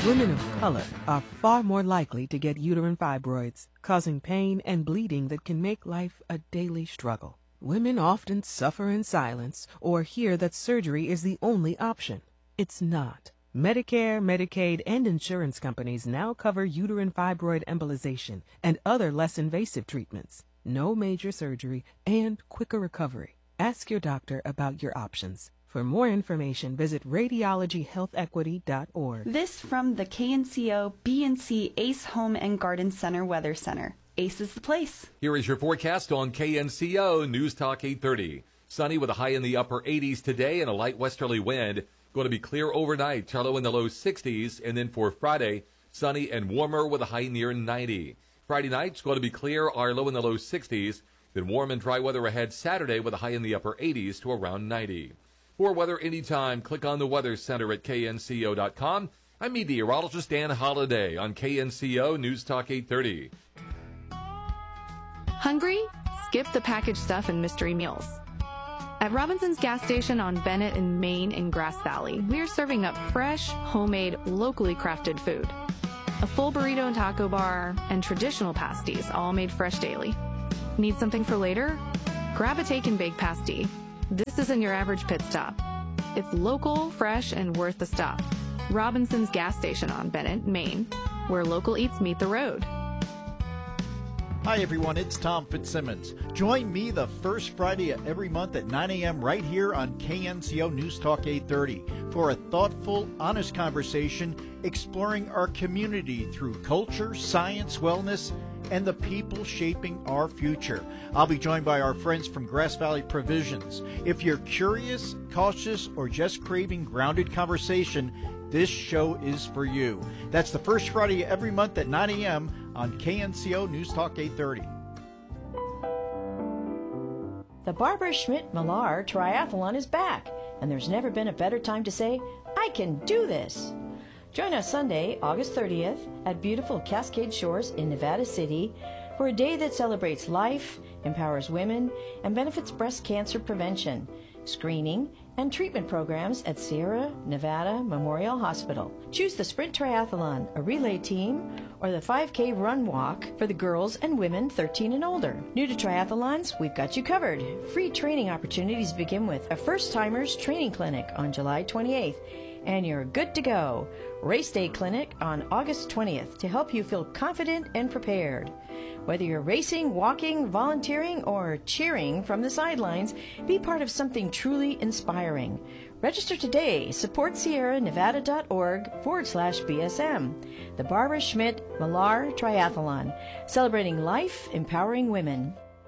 Women of color are far more likely to get uterine fibroids, causing pain and bleeding that can make life a daily struggle. Women often suffer in silence or hear that surgery is the only option. It's not. Medicare, Medicaid, and insurance companies now cover uterine fibroid embolization and other less invasive treatments. No major surgery and quicker recovery. Ask your doctor about your options. For more information, visit radiologyhealthequity.org. This from the KNCO BNC Ace Home and Garden Center Weather Center. Ace is the place. Here is your forecast on KNCO News Talk 830. Sunny with a high in the upper 80s today and a light westerly wind. Going to be clear overnight, low in the low 60s. And then for Friday, sunny and warmer with a high near 90. Friday night's going to be clear, our low in the low 60s. Then warm and dry weather ahead Saturday with a high in the upper 80s to around 90. For weather anytime, click on the Weather Center at knco.com. I'm meteorologist Dan Holliday on KNCO News Talk 830. Hungry? Skip the packaged stuff and mystery meals. At Robinson's gas station on Bennett and Main in Grass Valley, we're serving up fresh, homemade, locally crafted food. A full burrito and taco bar, and traditional pasties, all made fresh daily. Need something for later? Grab a take and bake pasty. This isn't your average pit stop. It's local, fresh, and worth the stop. Robinson's gas station on Bennett, Maine, where local eats meet the road. Hi everyone, it's Tom Fitzsimmons. Join me the first Friday of every month at 9 a.m. right here on KNCO News Talk 830 for a thoughtful, honest conversation exploring our community through culture, science, wellness, and the people shaping our future. I'll be joined by our friends from Grass Valley Provisions. If you're curious, cautious, or just craving grounded conversation, this show is for you. That's the first Friday of every month at 9 a.m. on KNCO News Talk 830. The Barbara Schmidt Millar Triathlon is back, and there's never been a better time to say, I can do this. Join us Sunday, August 30th at beautiful Cascade Shores in Nevada City for a day that celebrates life, empowers women, and benefits breast cancer prevention, screening, and treatment programs at Sierra Nevada Memorial Hospital. Choose the Sprint Triathlon, a relay team, or the 5K run walk for the girls and women 13 and older. New to triathlons, we've got you covered. Free training opportunities begin with a first-timers training clinic on July 28th, and you're good to go. Race Day Clinic on August 20th to help you feel confident and prepared. Whether you're racing, walking, volunteering, or cheering from the sidelines, be part of something truly inspiring. Register today. Support sierranevada.org/BSM. The Barbara Schmidt Millar Triathlon, celebrating life, empowering women.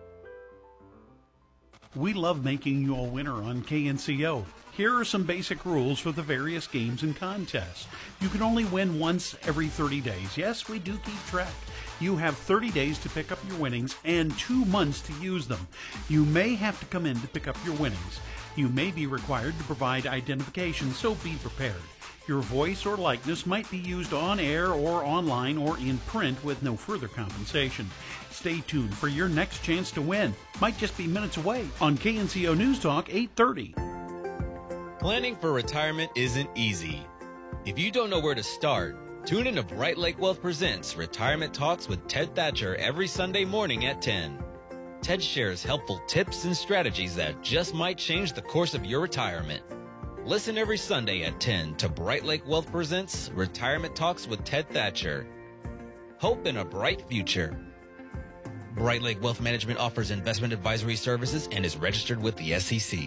We love making you a winner on KNCO. Here are some basic rules for the various games and contests. You can only win once every 30 days. Yes, we do keep track. You have 30 days to pick up your winnings and 2 months to use them. You may have to come in to pick up your winnings. You may be required to provide identification, so be prepared. Your voice or likeness might be used on air or online or in print with no further compensation. Stay tuned for your next chance to win. Might just be minutes away on KNCO News Talk 830. Planning for retirement isn't easy. If you don't know where to start, tune in to Bright Lake Wealth Presents Retirement Talks with Ted Thatcher every Sunday morning at 10. Ted shares helpful tips and strategies that just might change the course of your retirement. Listen every Sunday at 10 to Bright Lake Wealth Presents Retirement Talks with Ted Thatcher. Hope in a bright future. Bright Lake Wealth Management offers investment advisory services and is registered with the SEC.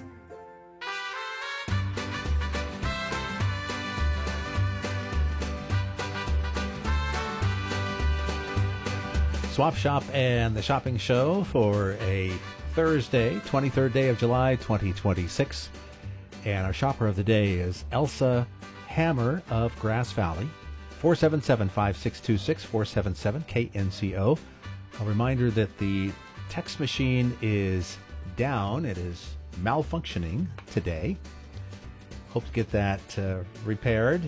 Swap Shop and the Shopping Show for a Thursday, 23rd day of July, 2026. And our shopper of the day is Elsa Hammer of Grass Valley, 477-5626, 477-KNCO. A reminder that the text machine is down. It is malfunctioning today. Hope to get that repaired.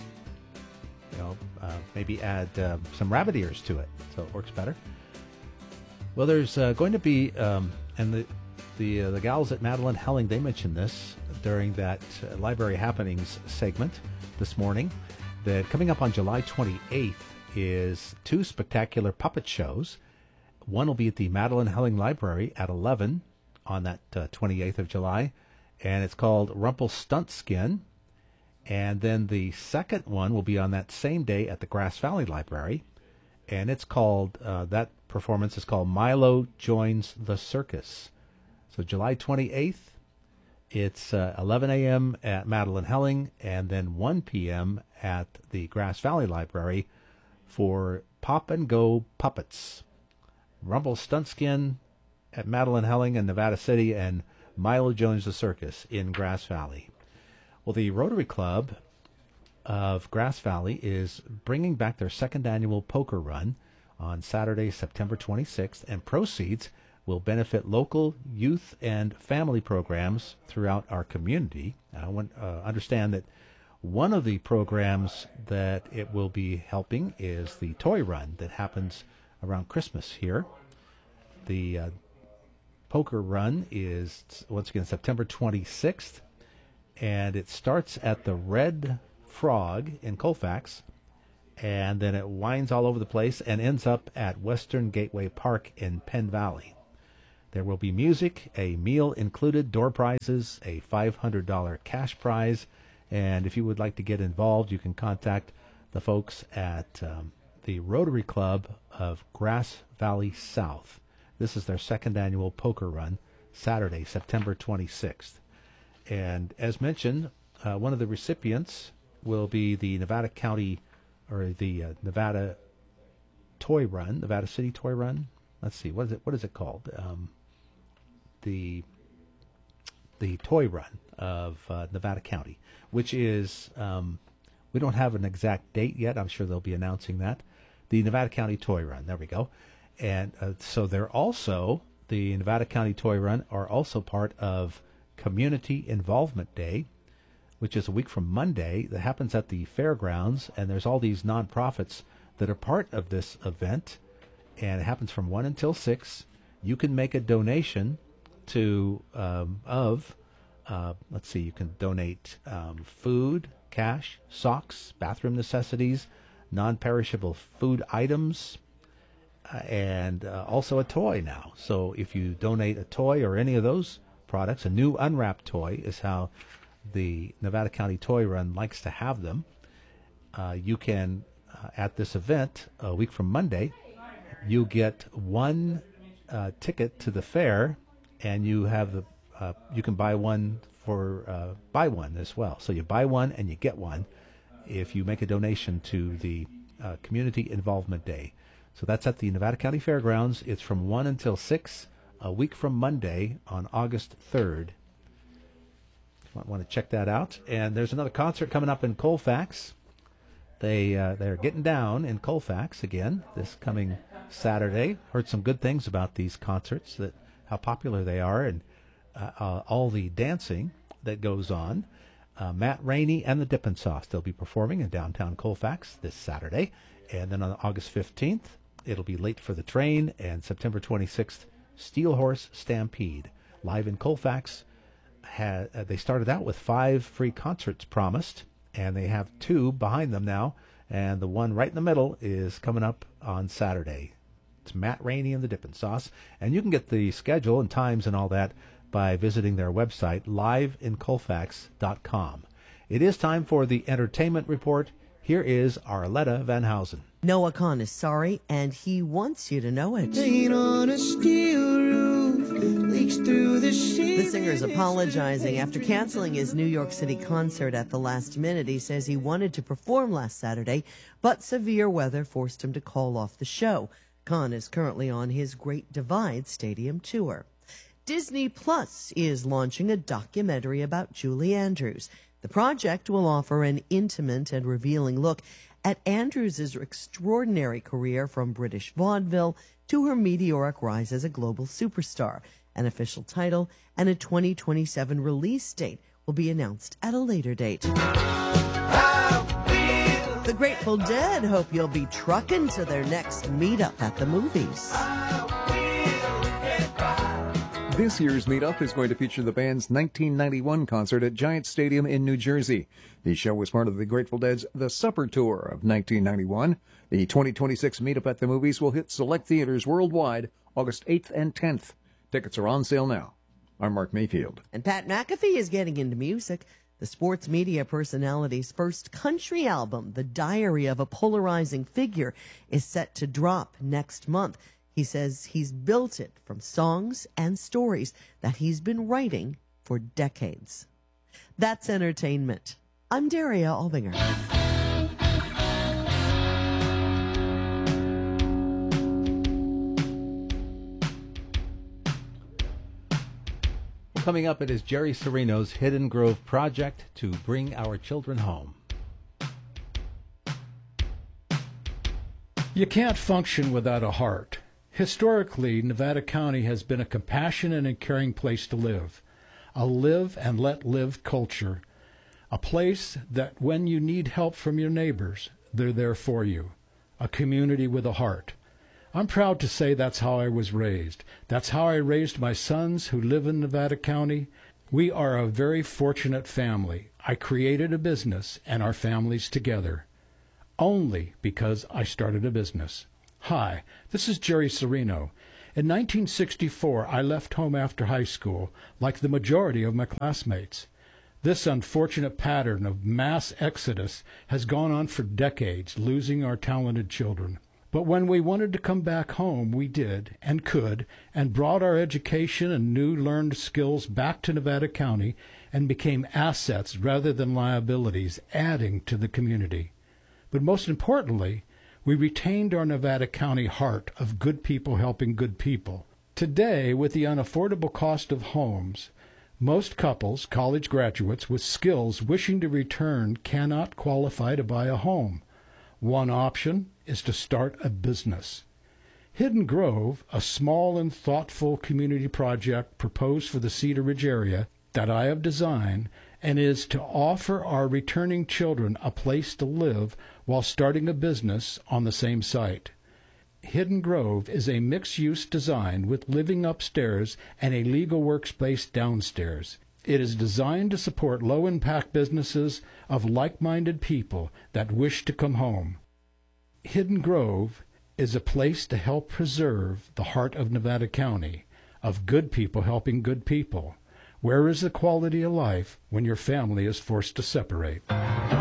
Maybe add some rabbit ears to it so it works better. Well, there's going to be, and the gals at Madeline Helling, they mentioned this during that Library Happenings segment this morning. that coming up on July 28th is 2 spectacular puppet shows. One will be at the Madeline Helling Library at 11 on that 28th of July, and it's called Rumpelstiltskin. And then the second one will be on that same day at the Grass Valley Library, and it's called, that performance is called Milo Joins the Circus. So July 28th, it's 11 a.m. at Madeline Helling, and then 1 p.m. at the Grass Valley Library for Pop and Go Puppets. Rumpelstiltskin at Madeline Helling in Nevada City, and Milo Joins the Circus in Grass Valley. Well, the Rotary Club of Grass Valley is bringing back their second annual poker run on Saturday, September 26th, and proceeds will benefit local youth and family programs throughout our community. I want to understand that one of the programs that it will be helping is the toy run that happens around Christmas here. The poker run is, once again, September 26th, and it starts at the Red Frog in Colfax, and then it winds all over the place and ends up at Western Gateway Park in Penn Valley. There will be music, a meal included, door prizes, a $500 cash prize, and if you would like to get involved, you can contact the folks at the Rotary Club of Grass Valley South. This is their second annual poker run, Saturday, September 26th. And as mentioned, one of the recipients will be the Nevada County, or the Nevada Toy Run, Nevada City Toy Run. Let's see, what is it called? The Toy Run of Nevada County, which is, we don't have an exact date yet. I'm sure they'll be announcing that. The Nevada County Toy Run, there we go. And so they're also, the Nevada County Toy Run are also part of Community Involvement Day, which is a week from Monday, that happens at the fairgrounds, and there's all these nonprofits that are part of this event, and it happens from 1 until 6. You can make a donation to, let's see, you can donate food, cash, socks, bathroom necessities, non-perishable food items, and also a toy now. So if you donate a toy or any of those products, a new unwrapped toy is how the Nevada County Toy Run likes to have them. You can, at this event, a week from Monday, you get one ticket to the fair, and you have the you can buy one for buy one as well. So you buy one and you get one if you make a donation to the Community Involvement Day. So that's at the Nevada County Fairgrounds. It's from 1 until 6, a week from Monday on August 3rd. You might want to check that out. And there's another concert coming up in Colfax. They're getting down in Colfax again this coming Saturday. Heard some good things about these concerts, that how popular they are, and all the dancing that goes on. Matt Rainey and the Dippin' Sauce, they'll be performing in downtown Colfax this Saturday. And then on August 15th, it'll be Late for the Train, and September 26th, Steel Horse Stampede. Live in Colfax. They started out with 5 free concerts promised, and they have 2 behind them now, and the one right in the middle is coming up on Saturday. It's Matt Rainey and the Dippin' Sauce, and you can get the schedule and times and all that by visiting their website, liveincolfax.com. It is time for the Entertainment Report. Here is Arletta Van Housen. Noah Kahan is sorry, and he wants you to know it. Paint on a steel roof, leaks through the The singer is apologizing after canceling his New York City concert at the last minute. He says he wanted to perform last Saturday, but severe weather forced him to call off the show. Kahan is currently on his Great Divide Stadium tour. Disney Plus is launching a documentary about Julie Andrews. The project will offer an intimate and revealing look at Andrews' extraordinary career, from British vaudeville to her meteoric rise as a global superstar. An official title and a 2027 release date will be announced at a later date. The Grateful Dead hope you'll be trucking to their next meetup at the movies. This year's meetup is going to feature the band's 1991 concert at Giant Stadium in New Jersey. The show was part of the Grateful Dead's The Supper Tour of 1991. The 2026 meetup at the movies will hit select theaters worldwide August 8th and 10th. Tickets are on sale now. I'm Mark Mayfield. And Pat McAfee is getting into music. The sports media personality's first country album, The Diary of a Polarizing Figure, is set to drop next month. He says he's built it from songs and stories that he's been writing for decades. That's entertainment. I'm Daria Albinger. Coming up, it is Jerry Serino's Hidden Grove project to bring our children home. You can't function without a heart. Historically, Nevada County has been a compassionate and caring place to live, a live and let live culture, a place that when you need help from your neighbors, they're there for you, a community with a heart. I'm proud to say that's how I was raised. That's how I raised my sons who live in Nevada County. We are a very fortunate family. I created a business and our families together, only because I started a business. Hi, this is Jerry Serino. In 1964, I left home after high school, like the majority of my classmates. This unfortunate pattern of mass exodus has gone on for decades, losing our talented children. But when we wanted to come back home, we did and could, and brought our education and new learned skills back to Nevada County and became assets rather than liabilities, adding to the community. But most importantly, we retained our Nevada County heart of good people helping good people. Today, with the unaffordable cost of homes, most couples, college graduates with skills wishing to return, cannot qualify to buy a home. One option is to start a business. Hidden Grove, a small and thoughtful community project proposed for the Cedar Ridge area that I have designed, and is to offer our returning children a place to live while starting a business on the same site. Hidden Grove is a mixed-use design with living upstairs and a legal workspace downstairs. It is designed to support low-impact businesses of like-minded people that wish to come home. Hidden Grove is a place to help preserve the heart of Nevada County, of good people helping good people. Where is the quality of life when your family is forced to separate?